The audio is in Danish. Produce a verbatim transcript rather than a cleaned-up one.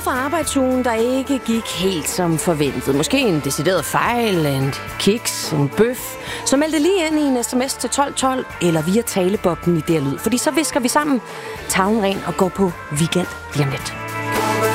fra arbejdsugen, der ikke gik helt som forventet. Måske en decideret fejl, en kiks, en bøf. Så meld det lige ind i en sms til tolv tolv eller via talebobben i D R Lyd. Fordi så visker vi sammen tavlen ren og går på weekend lige om lidt.